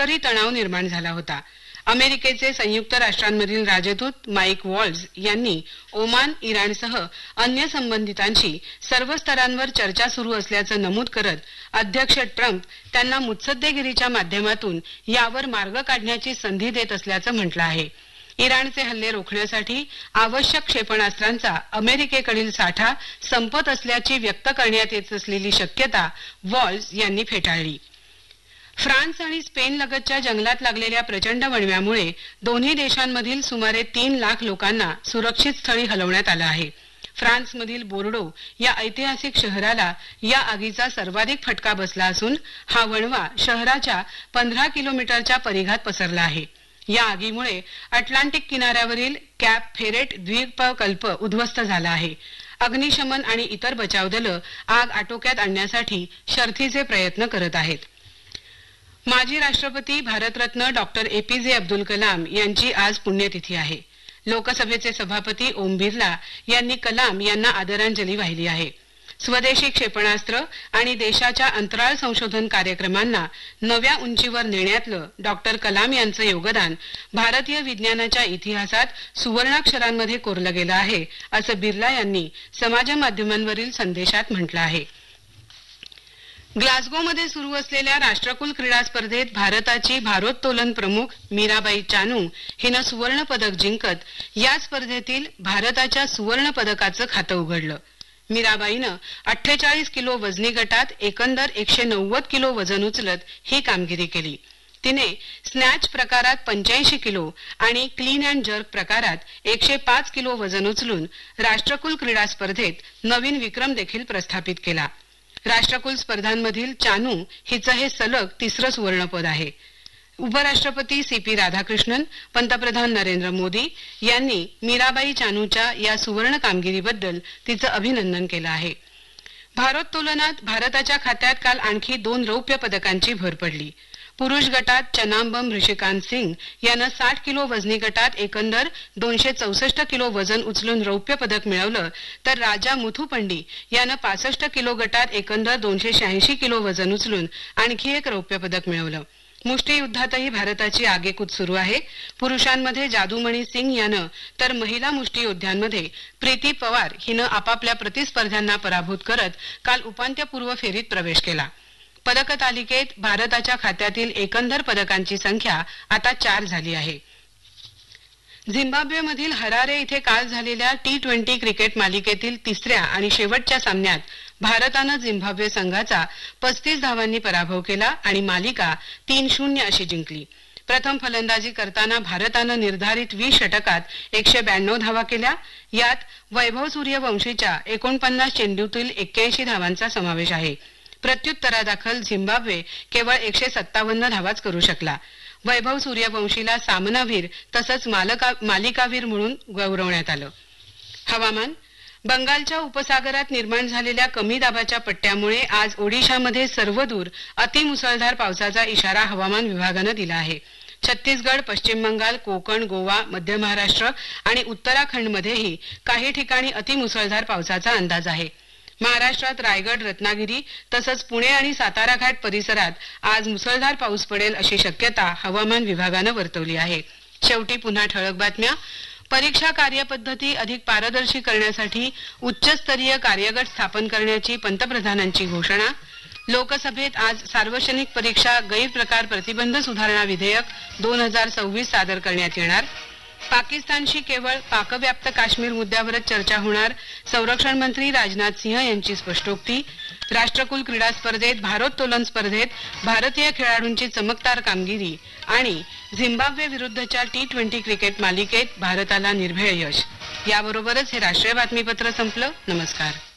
लष्करी तणाव निर्माण झाला होता। अमेरिकेचे संयुक्त राष्ट्रांमधील राजदूत माईक वॉल्स यांनी ओमान, इराणसह अन्य संबंधितांशी सर्व स्तरांवर चर्चा सुरू असल्याचं नमूद करत अध्यक्ष ट्रम्प त्यांना मुत्सद्देगिरीच्या माध्यमातून यावर मार्ग काढण्याची संधी देत असल्याचं म्हटलं आहे। इराणचे हल्ले रोखण्यासाठी आवश्यक क्षेपणास्त्रांचा अमेरिकेकडील साठा संपत असल्याची व्यक्त करण्यात येत असलेली शक्यता वॉल्स यांनी फेटाळली। फ्रान्स आणि स्पेन लगतच्या जंगलात लागलेल्या प्रचंड वणव्यामुळे दोन्ही देशांमधील सुमारे 3 लाख लोकांना सुरक्षित स्थळी हलवण्यात आलं आहे। फ्रान्समधील बोर्डो या ऐतिहासिक शहराला या आगीचा सर्वाधिक फटका बसला असून हा वणवा शहराच्या 15 किलोमीटरच्या परिघात पसरला आहे। या आगीमुळे अटलांटिक किनाऱ्यावरील कॅप फेरेट द्वीपकल्प उद्ध्वस्त झाला आहे। अग्निशमन आणि इतर बचाव दलं आग आटोक्यात आणण्यासाठी शर्थीचे प्रयत्न करत आहेत। माजी राष्ट्रपती भारतरत्न डॉक्टर APJ अब्दुल कलाम यांची आज पुण्यतिथी आहे। लोकसभेचे सभापती ओम बिर्ला यांनी कलाम यांना आदरांजली वाहिली आहे। स्वदेशी क्षेपणास्त्र आणि देशाच्या अंतराळ संशोधन कार्यक्रमांना नव्या उंचीवर नेण्यातलं डॉक्टर कलाम यांचं योगदान भारतीय विज्ञानाच्या इतिहासात सुवर्णाक्षरांमध्ये कोरलं गेलं आहे असं बिर्ला यांनी समाज माध्यमांवरील संदेशात म्हटलं आहे। ग्लासगोमध्ये सुरू असलेल्या राष्ट्रकुल क्रीडा स्पर्धेत भारताची भारोत्तोलन प्रमुख मीराबाई चानू हिनं सुवर्ण पदक जिंकत या स्पर्धेतील भारताच्या सुवर्ण पदकाचं खातं उघडलं। मीराबाईनं 48 किलो वजनी गटात एकंदर 190 किलो वजन उचलत ही कामगिरी केली। तिने स्नॅच प्रकारात 85 किलो आणि क्लीन अँड जर्क प्रकारात 105 किलो वजन उचलून राष्ट्रकुल क्रीडा स्पर्धेत नवीन विक्रम देखील प्रस्थापित केला। राष्ट्रकुल स्पर्धांमधील चानू हिचं हे सलग तिसरं सुवर्णपद आहे। उपराष्ट्रपती CP राधाकृष्णन, पंतप्रधान नरेंद्र मोदी यांनी मीराबाई चानूच्या या सुवर्ण कामगिरीबद्दल तिचं अभिनंदन केलं आहे। भारोत्तोलनात भारताच्या खात्यात काल आणखी 2 रौप्य पदकांची भर पडली। पुरुष गटात चनाम्बम ऋषिकांत सिंग यानं 60 किलो वजनी गटात एकंदर 264 किलो वजन उचलून रौप्य पदक मिळवलं, तर राजा मुथुपंडी यानं 65 किलो गटात एकंदर 286 किलो वजन उचलून आणखी एक रौप्य पदक मिळवलं। मुष्टियुद्धातही भारताची आगेकूच सुरू आहे। पुरुषांमध्ये जादूमणी सिंग यानं तर महिला मुष्टियोद्ध्यांमध्ये प्रीती पवार हिनं आपापल्या प्रतिस्पर्ध्यांना पराभूत करत काल उपांत्यपूर्व फेरीत प्रवेश केला। पदक तालिकेत भारताच्या खात्यातील एकंदर पदकांची संख्या आता 4 झाली आहे। झिम्बाब्वेमधील हरारे इथे काल झालेल्या T20 क्रिकेट मालिकेतील तिसऱ्या आणि शेवटच्या सामन्यात भारतानं झिम्बाब्वे संघाचा 35 धावांनी पराभव केला आणि मालिका 3-0 अशी जिंकली। प्रथम फलंदाजी करताना भारतानं निर्धारित 20 षटकात 192 धावा केल्या। यात वैभव सूर्यवंशीच्या 49 चेंडूतील 81 धावांचा समावेश आहे। प्रत्युत्तरादाखल झिम्बाब्वे केवळ 157 धावाच करू शकला। वैभव सूर्यवंशीला सामनावीर तसंच मालिकावीर म्हणून गौरवण्यात आलं। हवामान बंगालच्या उपसागरात निर्माण झालेल्या कमी दाबाच्या पट्ट्यामुळे आज ओडिशामध्ये सर्वदूर अतिमुसळधार पावसाचा इशारा हवामान विभागानं दिला आहे। छत्तीसगड, पश्चिम बंगाल, कोकण, गोवा, मध्य महाराष्ट्र आणि उत्तराखंडमध्येही काही ठिकाणी अतिमुसळधार पावसाचा अंदाज आहे। महाराष्ट्रात रायगड, रत्नागिरी तसंच पुणे आणि सातारा घाट परिसरात आज मुसळधार पाऊस पडेल अशी शक्यता हवामान विभागानं वर्तवली आहे। शेवटी पुन्हा ठळक बातम्या। परीक्षा कार्यपद्धती अधिक पारदर्शी करण्यासाठी उच्चस्तरीय कार्यगट स्थापन करण्याची पंतप्रधानांची घोषणा। लोकसभेत आज सार्वजनिक परीक्षा गैरप्रकार प्रतिबंध सुधारणा विधेयक 2026 सादर करण्यात येणार। पाकिस्तानशी केवळ पाकव्याप्त काश्मीर मुद्द्यावरच चर्चा होणार, संरक्षण मंत्री राजनाथ सिंह यांची स्पष्टोक्ती। राष्ट्रकुल क्रीडा स्पर्धेत भारोत्तोलन स्पर्धेत भारतीय खेळाडूंची चमकदार कामगिरी आणि झिम्बाब्वे विरुद्धच्या T20 क्रिकेट मालिकेत भारताला निर्भेळ यश। याबरोबरच हे राष्ट्रीय बातमीपत्र संपलं। नमस्कार।